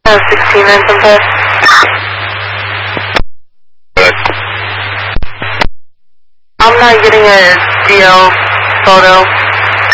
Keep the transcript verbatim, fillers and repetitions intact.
Uh, sixteen nine seven five. I'm not getting a D L photo.